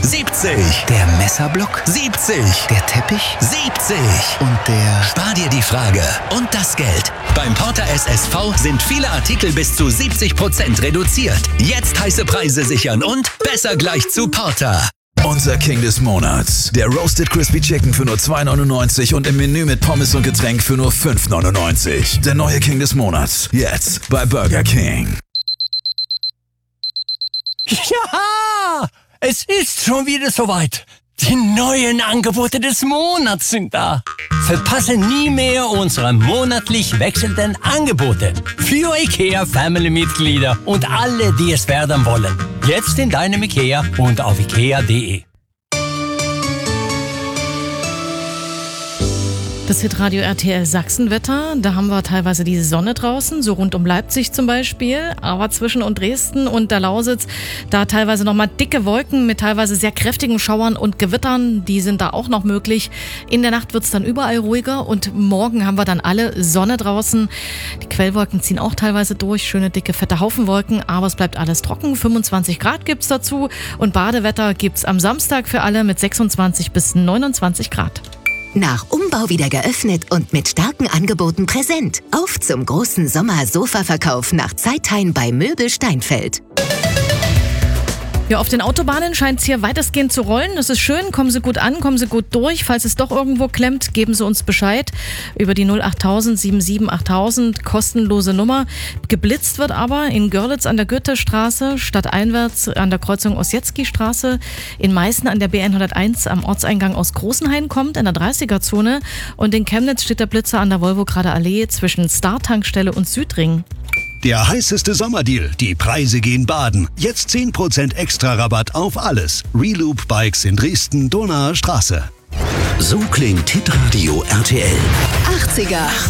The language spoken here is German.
70. Der Messerblock? 70. Der Teppich? 70. Und der... Spar dir die Frage und das Geld. Beim Porter SSV sind viele Artikel bis zu 70% reduziert. Jetzt heiße Preise sichern und besser gleich zu Porter. Unser King des Monats. Der Roasted Crispy Chicken für nur 2,99 und im Menü mit Pommes und Getränk für nur 5,99. Der neue King des Monats. Jetzt bei Burger King. Ja, es ist schon wieder soweit. Die neuen Angebote des Monats sind da. Verpasse nie mehr unsere monatlich wechselnden Angebote für IKEA-Family-Mitglieder und alle, die es werden wollen. Jetzt in deinem IKEA und auf ikea.de. Das Hitradio RTL Sachsenwetter, da haben wir teilweise die Sonne draußen, so rund um Leipzig zum Beispiel, aber zwischen und Dresden und der Lausitz, da teilweise nochmal dicke Wolken mit teilweise sehr kräftigen Schauern und Gewittern, die sind da auch noch möglich. In der Nacht wird's dann überall ruhiger und morgen haben wir dann alle Sonne draußen. Die Quellwolken ziehen auch teilweise durch, schöne dicke fette Haufenwolken, aber es bleibt alles trocken, 25 Grad gibt's dazu und Badewetter gibt's am Samstag für alle mit 26 bis 29 Grad. Nach Umbau wieder geöffnet und mit starken Angeboten präsent. Auf zum großen Sommer-Sofa-Verkauf nach Zeithain bei Möbel Steinfeld. Ja, auf den Autobahnen scheint es hier weitestgehend zu rollen. Das ist schön. Kommen Sie gut an, kommen Sie gut durch. Falls es doch irgendwo klemmt, geben Sie uns Bescheid über die 08000 77 8000, kostenlose Nummer. Geblitzt wird aber in Görlitz an der Goethestraße, stadteinwärts an der Kreuzung Ossietzky-Straße, in Meißen an der B101 am Ortseingang aus Großenhain kommt, in der 30er-Zone. Und in Chemnitz steht der Blitzer an der Wolvokrader Allee zwischen Star-Tankstelle und Südring. Der heißeste Sommerdeal. Die Preise gehen baden. Jetzt 10% extra Rabatt auf alles. Reloop Bikes in Dresden, Donaer Straße. So klingt Hitradio RTL. 80er.